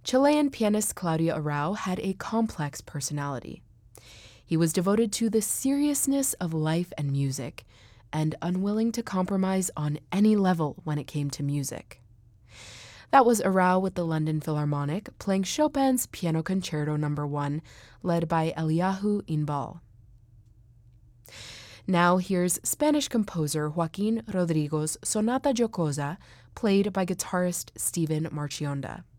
Chilean pianist Claudio Arrau had a complex personality. He was devoted to the seriousness of life and music, and unwilling to compromise on any level when it came to music. That was Arrau with the London Philharmonic, playing Chopin's Piano Concerto No. 1, led by Eliahu Inbal. Now here's Spanish composer Joaquín Rodrigo's Sonata Jocosa, played by guitarist Steven Marchionda.